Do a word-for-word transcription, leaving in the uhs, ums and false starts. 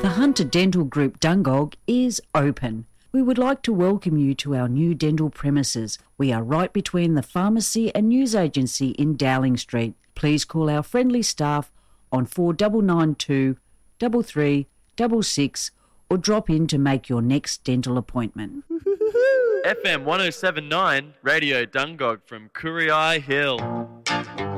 The Hunter Dental Group Dungog is open. We would like to welcome you to our new dental premises. We are right between the pharmacy and news agency in Dowling Street. Please call our friendly staff on four nine nine two, three three six six or drop in to make your next dental appointment. F M one oh seven point nine, Radio Dungog from Kuriai Hill.